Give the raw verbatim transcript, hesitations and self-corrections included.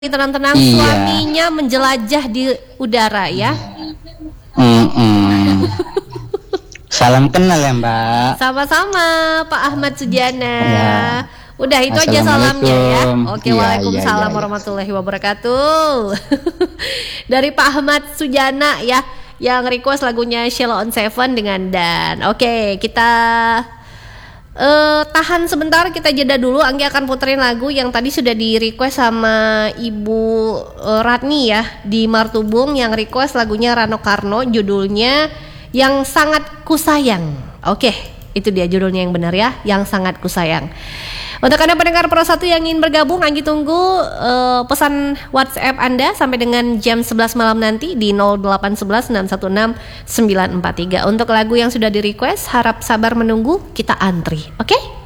tenang-tenang, Iya. suaminya menjelajah di udara ya. Mm-mm. Salam kenal ya Mbak. Sama-sama Pak Ahmad Sujana. Ya. Udah itu aja salamnya ya. Oke, Iya, waalaikumsalam iya, iya, warahmatullahi wabarakatuh. Dari Pak Ahmad Sujana ya, yang request lagunya Sheila on Seven dengan Dan. Oke, kita Uh, tahan sebentar, kita jeda dulu. Anggi akan puterin lagu yang tadi sudah di request sama Ibu uh, Ratni ya di Martubung, yang request lagunya Rano Karno, judulnya Yang Sangat Kusayang. Oke, itu dia judulnya yang benar ya, Yang Sangat Kusayang. Untuk Anda pendengar Pro satu yang ingin bergabung, Anggi tunggu uh, pesan WhatsApp Anda sampai dengan jam sebelas malam nanti di nol delapan satu satu enam satu enam sembilan empat tiga. Untuk lagu yang sudah di request, harap sabar menunggu, kita antri. Oke? Okay?